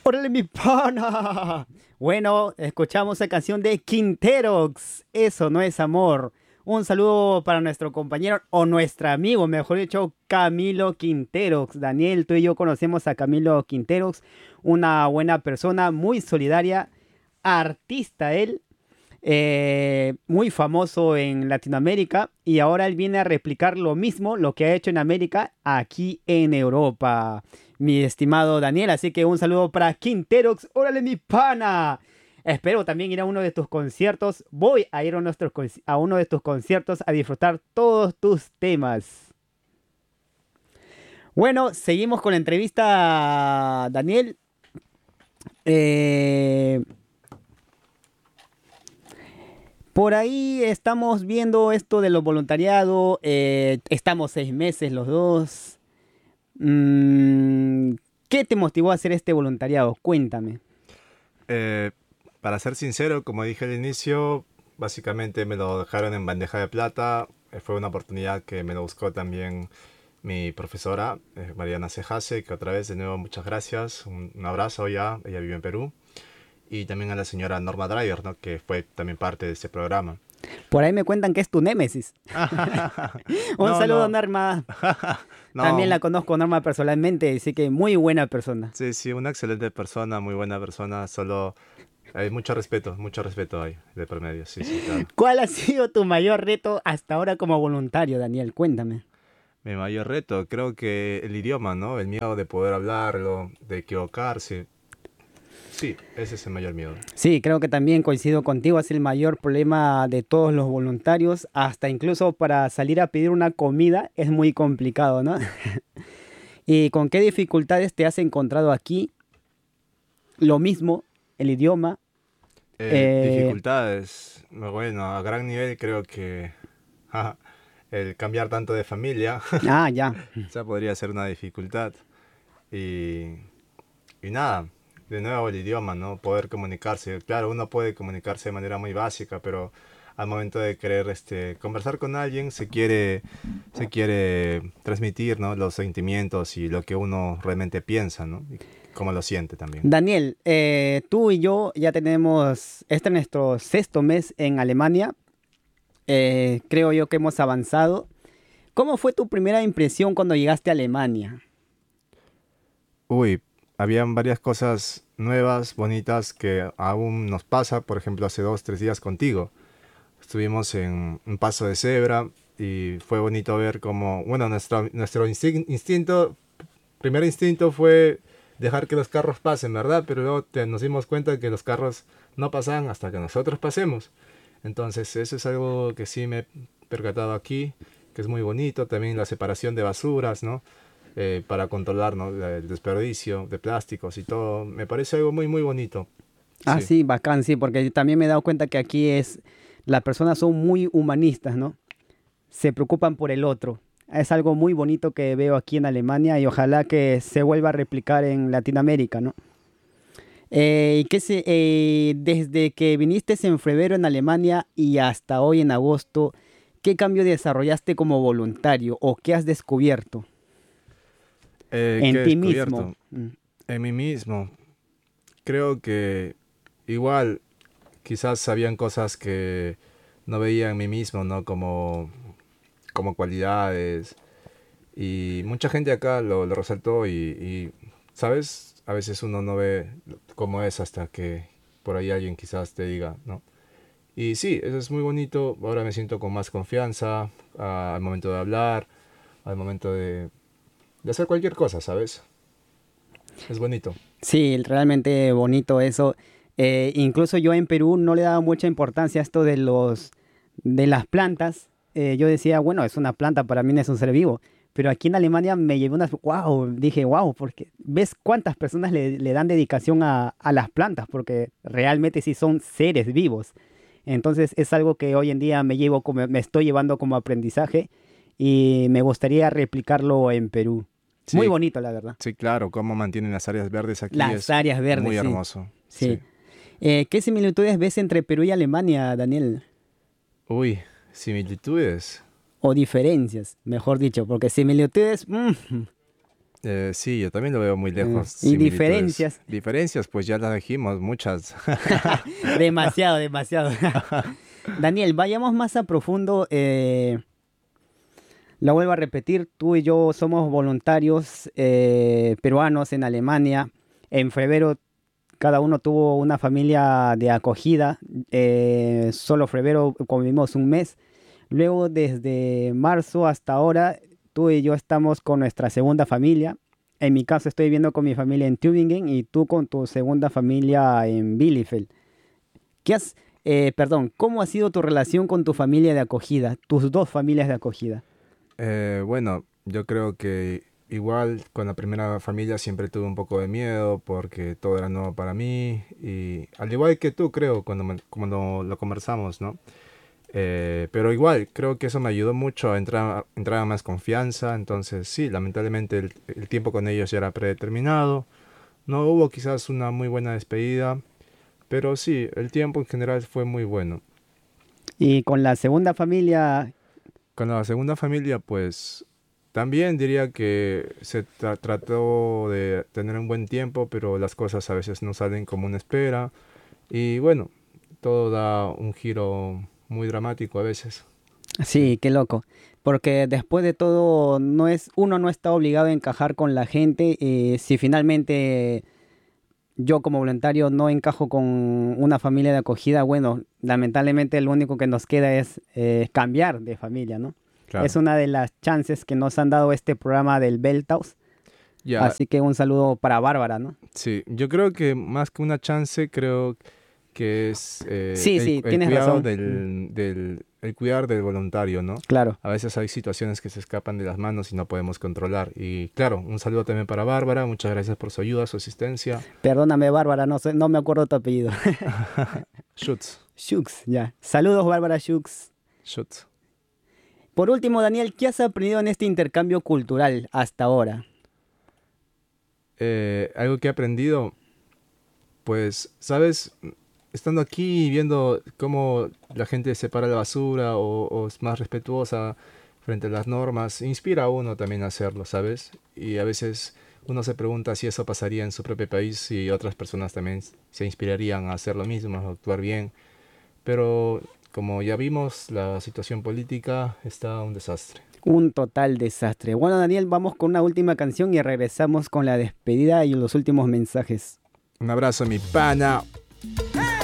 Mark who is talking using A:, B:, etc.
A: ¡Órale, mi pana! Bueno, escuchamos la canción de Quinterox. Eso no es amor. Un saludo para nuestro compañero o nuestro amigo, mejor dicho, Camilo Quinterox. Daniel, tú y yo conocemos a Camilo Quinterox, una buena persona, muy solidaria, artista él, muy famoso en Latinoamérica y ahora él viene a replicar lo mismo, lo que ha hecho en América, aquí en Europa, mi estimado Daniel. Así que un saludo para Quinterox. ¡Órale, mi pana! Espero también ir a uno de tus conciertos. Voy a ir a, a uno de tus conciertos a disfrutar todos tus temas. Bueno, seguimos con la entrevista, Daniel. Eh, por ahí estamos viendo esto de los voluntariados. Estamos 6 meses los dos. Mm, ¿Qué te motivó a hacer este voluntariado? Cuéntame.
B: Eh, para ser sincero, como dije al inicio, básicamente me lo dejaron en bandeja de plata. Fue una oportunidad que me lo buscó también mi profesora, Mariana Cejase, que otra vez de nuevo muchas gracias. Un abrazo ya, ella vive en Perú. Y también a la señora Norma Driver, ¿no? Que fue también parte de este programa.
A: Por ahí me cuentan que es tu némesis. Un
B: No,
A: saludo,
B: no.
A: Norma. También
B: No,
A: la conozco, Norma, personalmente, así que muy buena persona.
B: sí, sí, una excelente persona, muy buena persona, solo hay mucho respeto hay de por medio, sí, sí, claro.
A: ¿Cuál ha sido tu mayor reto hasta ahora como voluntario, Daniel? Cuéntame.
B: Mi mayor reto, creo que el idioma, ¿no? El miedo de poder hablarlo, de equivocarse. Sí, ese es el mayor miedo.
A: Sí, creo que también coincido contigo, es el mayor problema de todos los voluntarios, hasta incluso para salir a pedir una comida es muy complicado, ¿no? ¿Y con qué dificultades te has encontrado aquí? Lo mismo, el idioma. eh,
B: Dificultades, bueno, a gran nivel creo que ja, el cambiar tanto de familia,
A: ya.
B: ya podría ser una dificultad. Y, y nada, de nuevo el idioma, ¿no? Poder comunicarse. Claro, uno puede comunicarse de manera muy básica, pero al momento de querer conversar con alguien se quiere transmitir, ¿no? Los sentimientos y lo que uno realmente piensa, ¿no? Y cómo lo siente también.
A: Daniel, tú y yo ya tenemos, este es nuestro sexto mes en Alemania. Creo yo que hemos avanzado. ¿Cómo fue tu primera impresión cuando llegaste a Alemania?
B: Uy, habían varias cosas nuevas, bonitas que aún nos pasa, por ejemplo, hace 2, 3 días contigo. Estuvimos en un paso de cebra y fue bonito ver cómo, bueno, nuestro instinto, primer instinto fue dejar que los carros pasen, ¿verdad? Pero luego nos dimos cuenta que los carros no pasan hasta que nosotros pasemos. Entonces, eso es algo que sí me he percatado aquí, que es muy bonito. También la separación de basuras, ¿no? Para controlar, ¿no? El desperdicio de plásticos y todo. Me parece algo muy, muy bonito.
A: Ah,
B: Sí.
A: sí, bacán, sí, porque también me he dado cuenta que aquí las personas son muy humanistas, ¿no? Se preocupan por el otro. Es algo muy bonito que veo aquí en Alemania y ojalá que se vuelva a replicar en Latinoamérica, ¿no? Desde que viniste en febrero en Alemania y hasta hoy en agosto, ¿qué cambio desarrollaste como voluntario o qué has descubierto
B: ¿Qué
A: en
B: he
A: ti mismo?
B: descubierto? En mí mismo. Creo que igual quizás habían cosas que no veía en mí mismo, ¿no? Como cualidades. Y mucha gente acá lo resaltó ¿sabes? A veces uno no ve cómo es hasta que por ahí alguien quizás te diga, ¿no? Y sí, eso es muy bonito. Ahora me siento con más confianza al momento de hablar, al momento de hacer cualquier cosa, ¿sabes? Es bonito.
A: Sí, realmente bonito eso. Incluso yo en Perú no le daba mucha importancia a esto de las plantas. Yo decía, bueno, es una planta, para mí no es un ser vivo. Pero aquí en Alemania me llevé wow, dije, wow, porque ves cuántas personas le dan dedicación a las plantas, porque realmente sí son seres vivos. Entonces es algo que hoy en día me estoy llevando como aprendizaje y me gustaría replicarlo en Perú. Muy
B: Sí,
A: bonito, la verdad.
B: sí, claro, cómo mantienen las áreas verdes aquí
A: Las
B: es
A: áreas verdes,
B: muy
A: sí.
B: hermoso.
A: Sí.
B: Sí.
A: ¿Qué similitudes ves entre Perú y Alemania, Daniel?
B: Uy, similitudes.
A: O diferencias, mejor dicho, porque similitudes,
B: Sí, yo también lo veo muy lejos.
A: ¿Y
B: Similitudes.
A: diferencias?
B: Diferencias, pues ya las dijimos, muchas.
A: Demasiado, demasiado. Daniel, vayamos más a profundo. Lo vuelvo a repetir, tú y yo somos voluntarios peruanos en Alemania. En febrero cada uno tuvo una familia de acogida. Solo febrero convivimos un mes. Luego, desde marzo hasta ahora, tú y yo estamos con nuestra segunda familia. En mi caso, estoy viviendo con mi familia en Tübingen y tú con tu segunda familia en Bielefeld. ¿Cómo ha sido tu relación con tu familia de acogida, tus dos familias de acogida?
B: Bueno, yo creo que igual con la primera familia siempre tuve un poco de miedo porque todo era nuevo para mí y al igual que tú creo cuando lo conversamos, ¿no? Pero igual creo que eso me ayudó mucho a entrar a más confianza, entonces sí, lamentablemente el tiempo con ellos ya era predeterminado, no hubo quizás una muy buena despedida, pero sí, el tiempo en general fue muy bueno.
A: Y con la segunda familia,
B: Con la segunda familia, pues también diría que se trató de tener un buen tiempo, pero las cosas a veces no salen como uno espera. Y bueno, todo da un giro muy dramático a veces. Sí,
A: sí, qué loco. Porque después de todo, uno no está obligado a encajar con la gente. Si finalmente yo como voluntario no encajo con una familia de acogida, bueno, lamentablemente lo único que nos queda es cambiar de familia, ¿no? Es
B: claro.
A: una de las chances que nos han dado este programa del Beltaus.
B: Ya,
A: Así que un saludo para Bárbara, ¿no?
B: sí, yo creo que más que una chance, creo que es
A: Sí, sí,
B: el
A: tienes
B: cuidado
A: razón.
B: el cuidar del voluntario, ¿no?
A: Claro.
B: A veces hay situaciones que se escapan de las manos y no podemos controlar. Y claro, un saludo también para Bárbara. Muchas gracias por su ayuda, su asistencia.
A: Perdóname, Bárbara, no me acuerdo tu apellido.
B: Schutz,
A: Shux, ya. Saludos, Bárbara Shux.
B: Schutz.
A: Por último, Daniel, ¿qué has aprendido en este intercambio cultural hasta ahora?
B: Algo que he aprendido, pues, ¿sabes? Estando aquí y viendo cómo la gente separa la basura o es más respetuosa frente a las normas, inspira a uno también a hacerlo, ¿sabes? Y a veces uno se pregunta si eso pasaría en su propio país y otras personas también se inspirarían a hacer lo mismo, a actuar bien. Pero como ya vimos, la situación política está un desastre.
A: Un total desastre. Bueno, Daniel, vamos con una última canción y regresamos con la despedida y los últimos mensajes.
B: Un abrazo, mi pana.